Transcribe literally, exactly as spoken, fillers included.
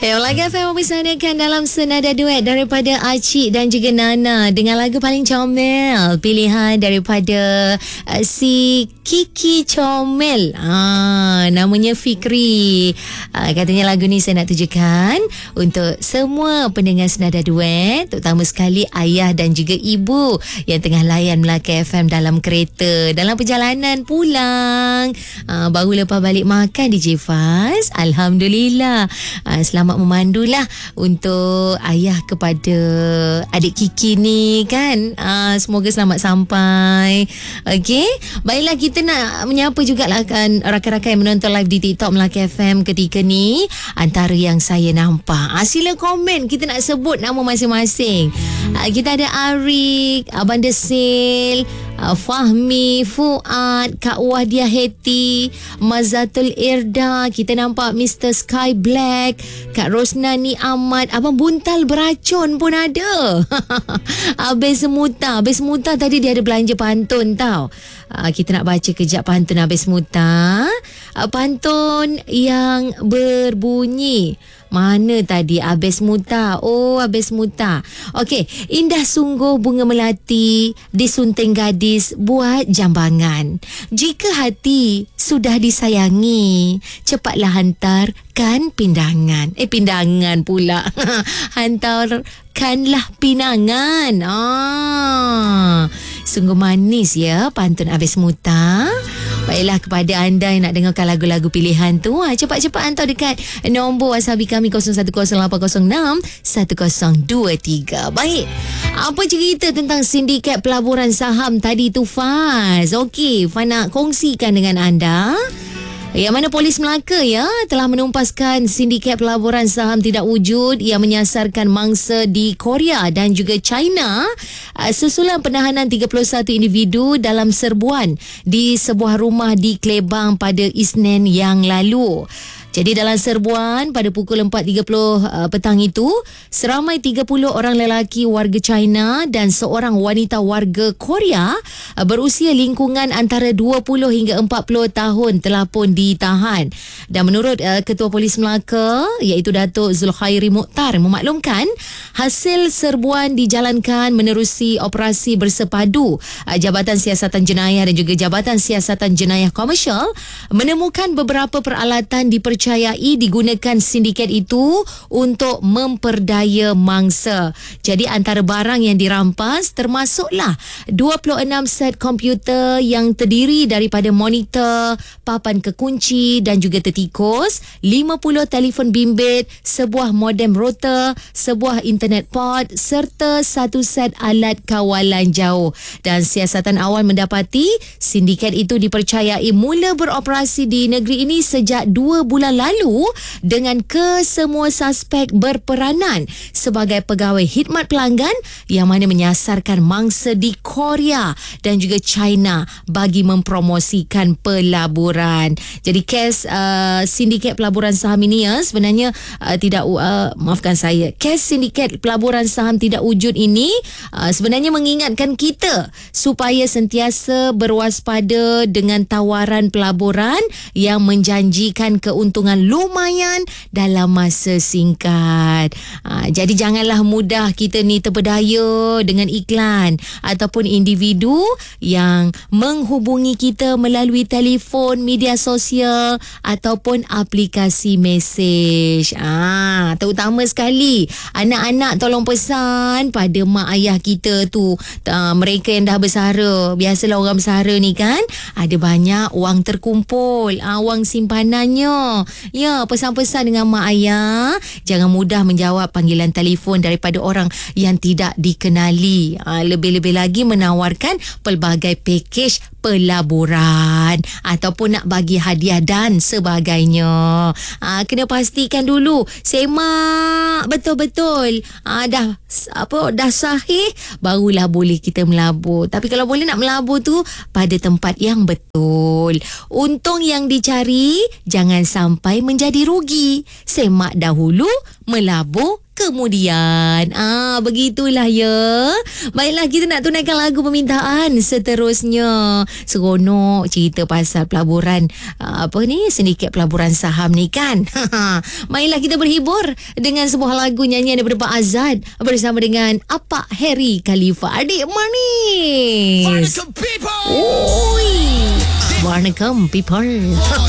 Eh, Laga F M mempersanakan dalam senada duet daripada Acik dan juga Nana dengan lagu paling comel, pilihan daripada uh, si Kiki Comel. Ah, namanya Fikri. Ah, katanya lagu ni saya nak tujukan untuk semua pendengar senada duet, terutama sekali ayah dan juga ibu yang tengah layan Melaka F M dalam kereta, dalam perjalanan pulang. Ah, baru lepas balik makan di J Faz. Alhamdulillah. Ah, selamat memandulah untuk ayah kepada adik Kiki ni kan. Ah, semoga selamat sampai. Okey, baiklah, kita nak menyapa jugalah kan rakan-rakan yang menonton live di TikTok Melaka F M ketika ni. Antara yang saya nampak, ah, sila komen, kita nak sebut nama masing-masing. Ah, kita ada Arik, Abang Desil, Uh, Fahmi, Fuad, Kak Wahdia Heti, Mazatul Irda, kita nampak Mister Sky Black, Kak Rosnani Ahmad, Abang Buntal Beracun pun ada. Abis Semuta, Abis Semuta tadi dia ada belanja pantun tau. Uh, kita nak baca kejap pantun Abis Semuta. Uh, pantun yang berbunyi, mana tadi? Abis Muta. Oh, Abis Muta. Okey. Indah sungguh bunga melati, disunting gadis buat jambangan. Jika hati sudah disayangi, cepatlah hantarkan pindangan. Eh, pindangan pula. Hantarkanlah pinangan. Ah, sungguh manis ya pantun Abis Muta. Baiklah, kepada anda yang nak dengarkan lagu-lagu pilihan tu, ha, cepat-cepat hantar dekat nombor wasabi kami kosong satu kosong lapan kosong enam satu kosong dua tiga. Baik, apa cerita tentang sindiket pelaburan saham tadi tu, Faz? Okey, Faz nak kongsikan dengan anda. Yang mana polis Melaka ya telah menumpaskan sindiket pelaburan saham tidak wujud yang menyasarkan mangsa di Korea dan juga China susulan penahanan tiga puluh satu individu dalam serbuan di sebuah rumah di Klebang pada Isnin yang lalu. Jadi dalam serbuan pada pukul empat tiga puluh uh, petang itu, seramai tiga puluh orang lelaki warga China dan seorang wanita warga Korea uh, berusia lingkungan antara dua puluh hingga empat puluh tahun telah pun ditahan. Dan menurut uh, Ketua Polis Melaka iaitu Datuk Zulkhairi Mukhtar memaklumkan, hasil serbuan dijalankan menerusi operasi bersepadu uh, Jabatan Siasatan Jenayah dan juga Jabatan Siasatan Jenayah Komersial menemukan beberapa peralatan dipercayai Percayai digunakan sindiket itu untuk memperdaya mangsa. Jadi antara barang yang dirampas termasuklah dua puluh enam set komputer yang terdiri daripada monitor, papan kekunci dan juga tertikus, lima puluh telefon bimbit, sebuah modem router, sebuah internet port serta satu set alat kawalan jauh. Dan siasatan awal mendapati sindiket itu dipercayai mula beroperasi di negeri ini sejak dua bulan lalu dengan kesemua suspek berperanan sebagai pegawai khidmat pelanggan yang mana menyasarkan mangsa di Korea dan juga China bagi mempromosikan pelaburan. Jadi kes uh, sindiket pelaburan saham ini ya sebenarnya uh, tidak uh, maafkan saya. Kes sindiket pelaburan saham tidak wujud ini uh, sebenarnya mengingatkan kita supaya sentiasa berwaspada dengan tawaran pelaburan yang menjanjikan keuntungan lumayan dalam masa singkat. Ha, jadi janganlah mudah kita ni terpedaya dengan iklan ataupun individu yang menghubungi kita melalui telefon, media sosial ataupun aplikasi mesej. Ah, ha, terutama sekali anak-anak, tolong pesan pada mak ayah kita tu, uh, mereka yang dah bersara. Biasalah orang bersara ni kan ada banyak wang terkumpul, uh, wang simpanannya. Ya, pesan-pesan dengan mak ayah, jangan mudah menjawab panggilan telefon daripada orang yang tidak dikenali. Ha, lebih-lebih lagi menawarkan pelbagai pakej pelaburan ataupun nak bagi hadiah dan sebagainya. Ha, kena pastikan dulu semak betul-betul. Ha, dah apa dah sahih barulah boleh kita melabur. Tapi kalau boleh nak melabur tu pada tempat yang betul. Untung yang dicari, jangan sampai menjadi rugi. Semak dahulu, melabur kemudian. Ah, begitulah ya. Baiklah, kita nak tunaikan lagu permintaan seterusnya. Seronok cerita pasal pelaburan uh, apa ni, sindiket pelaburan saham ni kan. Mainlah kita berhibur dengan sebuah lagu nyanyian daripada Pak Azad bersama dengan Apa Harry Khalifa. Adik manis. Warnacom people. Oi. Warnacom people.